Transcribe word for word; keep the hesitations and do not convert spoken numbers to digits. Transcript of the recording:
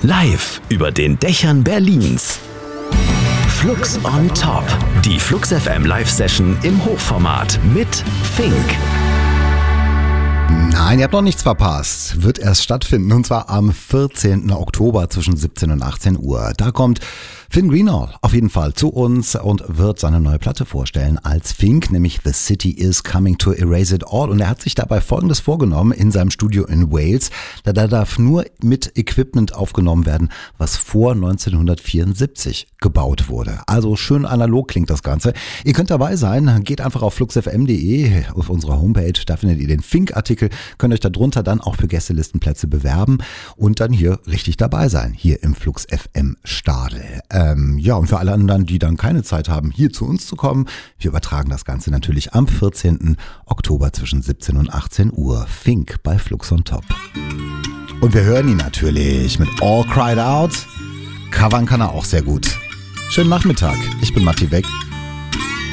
Live über den Dächern Berlins. Flux on Top. Die Flux F M Live-Session im Hochformat mit Fink. Nein, ihr habt noch nichts verpasst. Wird erst stattfinden und zwar am vierzehnten Oktober zwischen siebzehn und achtzehn Uhr. Da kommt Finn Greenall auf jeden Fall zu uns und wird seine neue Platte vorstellen als Fink, nämlich The City is Coming to Erase It All. Und er hat sich dabei Folgendes vorgenommen in seinem Studio in Wales. Da, da darf nur mit Equipment aufgenommen werden, was vor neunzehnhundertvierundsiebzig gebaut wurde. Also schön analog klingt das Ganze. Ihr könnt dabei sein, geht einfach auf flux f m punkt d e auf unserer Homepage, da findet ihr den Fink-Artikel, könnt euch darunter dann auch für Gästelistenplätze bewerben und dann hier richtig dabei sein, hier im Flux F M Stadel. Ähm, ja, und für alle anderen, die dann keine Zeit haben, hier zu uns zu kommen, wir übertragen das Ganze natürlich am vierzehnten Oktober zwischen siebzehn und achtzehn Uhr. Fink bei Flux on Top. Und wir hören ihn natürlich mit All Cried Out. Covern kann er auch sehr gut. Schönen Nachmittag, ich bin Matti Weck.